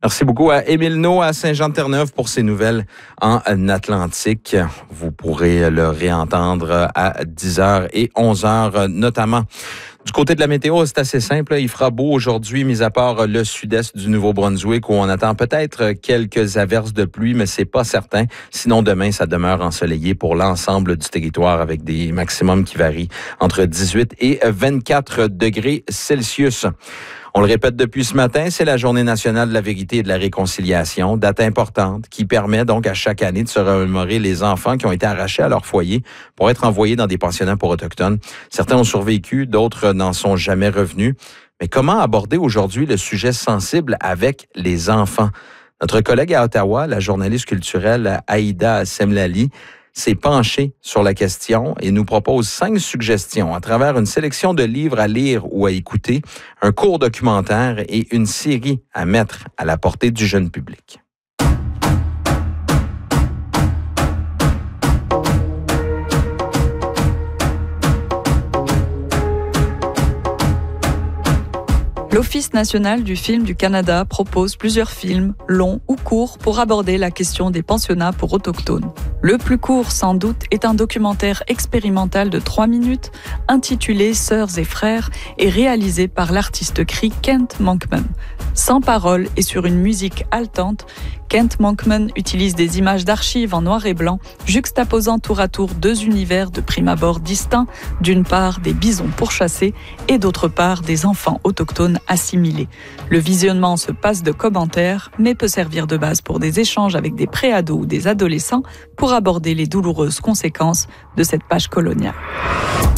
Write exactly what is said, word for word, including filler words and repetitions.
Merci beaucoup à Émile No à Saint-Jean-de-Terre-Neuve pour ses nouvelles en Atlantique. Vous pourrez le réentendre à dix heures et onze heures notamment. Du côté de la météo, c'est assez simple. Il fera beau aujourd'hui, mis à part le sud-est du Nouveau-Brunswick où on attend peut-être quelques averses de pluie, mais c'est pas certain. Sinon, demain, ça demeure ensoleillé pour l'ensemble du territoire avec des maximums qui varient entre dix-huit et vingt-quatre degrés Celsius. On le répète depuis ce matin, c'est la Journée nationale de la vérité et de la réconciliation, date importante qui permet donc à chaque année de se remémorer les enfants qui ont été arrachés à leur foyer pour être envoyés dans des pensionnats pour autochtones. Certains ont survécu, d'autres n'en sont jamais revenus. Mais comment aborder aujourd'hui le sujet sensible avec les enfants? Notre collègue à Ottawa, la journaliste culturelle Aïda Semlali, s'est penchée sur la question et nous propose cinq suggestions à travers une sélection de livres à lire ou à écouter, un court documentaire et une série à mettre à la portée du jeune public. L'Office national du film du Canada propose plusieurs films, longs ou courts, pour aborder la question des pensionnats pour autochtones. Le plus court, sans doute, est un documentaire expérimental de trois minutes, intitulé « Sœurs et frères » et réalisé par l'artiste cri Kent Monkman. Sans parole et sur une musique haletante, Kent Monkman utilise des images d'archives en noir et blanc, juxtaposant tour à tour deux univers de prime abord distincts, d'une part des bisons pourchassés et d'autre part des enfants autochtones assimilés. Le visionnement se passe de commentaires, mais peut servir de base pour des échanges avec des préados ou des adolescents pour aborder les douloureuses conséquences de cette page coloniale.